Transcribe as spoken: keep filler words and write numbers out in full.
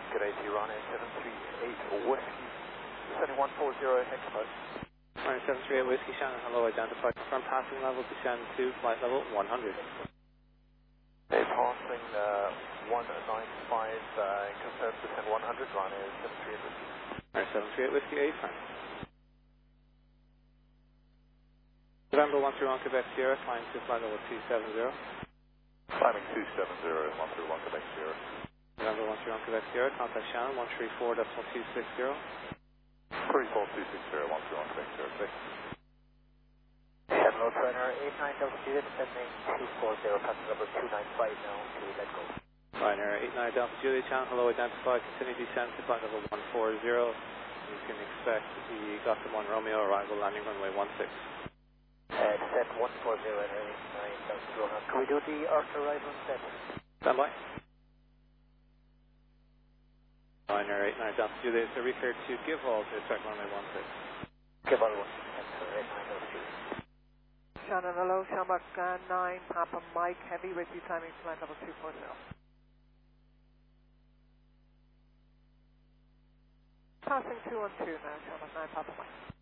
Good day to you, Ryanair seven three eight Whiskey, seven one four zero hex post. Ryanair seven three eight Whiskey, Shannon, hello, identified. Confirm passing level to Shannon two, flight level one hundred. Okay, passing uh, one nine five, uh, confirmed descent one hundred, Ryanair seven three eight Whiskey. Ryanair seven three eight Whiskey, eight, Frank. November one three one Quebec Sierra, flying to flight level two seven zero. Climbing two seven zero, one three one Quebec Sierra. November one three one Quebec Sierra, contact Shannon one three four decimal two six zero. three four two six zero, one three one Quebec Sierra, six. Shannon Roadrunner eight nine altitude, descending two four zero, passing number two nine five now to let go. Ryanair eight nine Delta Juliet, Shannon, hello, identified. Continue descent to flight level one four zero. You can expect the Gotham one Romeo arrival landing runway one six. Uh, descent one four zero and eight nine Delta Juliet. Can we do the Earth arrival instead? Stand by. Ryanair eight nine Delta Juliet, so recleared to give all to expect runway one six. Give all one, eight nine Delta Juliet. Shannon, hello, Shamrock uh, nine, Papa Mike, heavy with you, timing flight level two four zero. Passing two one two now, Shamrock nine, Papa Mike.